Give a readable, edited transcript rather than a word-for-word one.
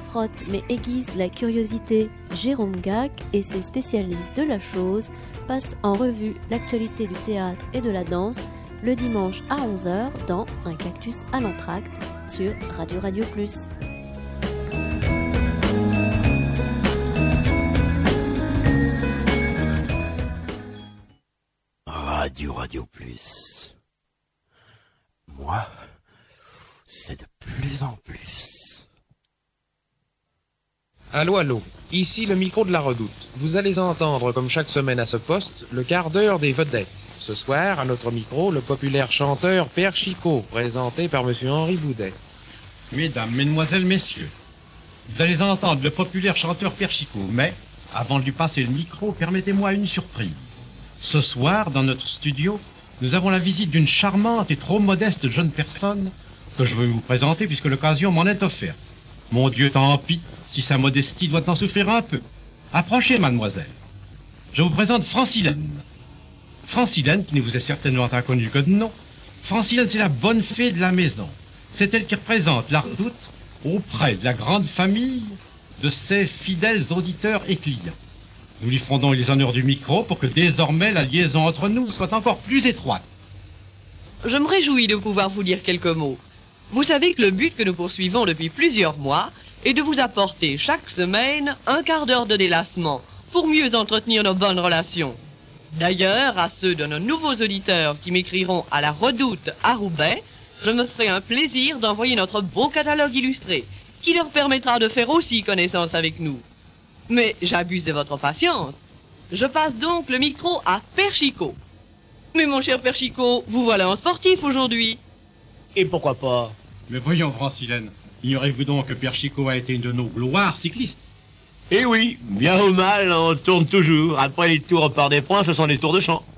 frotte mais aiguise la curiosité, Jérôme Gac et ses spécialistes de la chose passent en revue l'actualité du théâtre et de la danse le dimanche à 11h dans Un cactus à l'entracte sur Radio Plus. Radio Plus. Moi, c'est de plus en plus. Allô, ici le micro de la Redoute. Vous allez entendre, comme chaque semaine à ce poste, le quart d'heure des vedettes. Ce soir, à notre micro, le populaire chanteur Père Chicot, présenté par Monsieur Henri Boudet. Mesdames, Mesdemoiselles, Messieurs, vous allez entendre le populaire chanteur Père Chicot, mais, avant de lui passer le micro, permettez-moi une surprise. Ce soir, dans notre studio, nous avons la visite d'une charmante et trop modeste jeune personne que je veux vous présenter puisque l'occasion m'en est offerte. Mon Dieu, tant pis si sa modestie doit en souffrir un peu. Approchez, mademoiselle. Je vous présente Francilène. Francilène, qui ne vous est certainement inconnue que de nom. Francilène, c'est la bonne fée de la maison. C'est elle qui représente la Redoute auprès de la grande famille de ses fidèles auditeurs et clients. Nous lui ferons donc les honneurs du micro pour que désormais la liaison entre nous soit encore plus étroite. Je me réjouis de pouvoir vous dire quelques mots. Vous savez que le but que nous poursuivons depuis plusieurs mois est de vous apporter chaque semaine un quart d'heure de délassement pour mieux entretenir nos bonnes relations. D'ailleurs, à ceux de nos nouveaux auditeurs qui m'écriront à la Redoute à Roubaix, je me ferai un plaisir d'envoyer notre beau catalogue illustré qui leur permettra de faire aussi connaissance avec nous. Mais j'abuse de votre patience. Je passe donc le micro à Père Chicot. Mais mon cher Père Chicot, vous voilà en sportif aujourd'hui. Et pourquoi pas? Mais voyons, Francilène, ignorez-vous donc que Père Chicot a été une de nos gloires cyclistes? Eh oui, bien ou mal, on tourne toujours. Après les tours par des points, ce sont les tours de champ.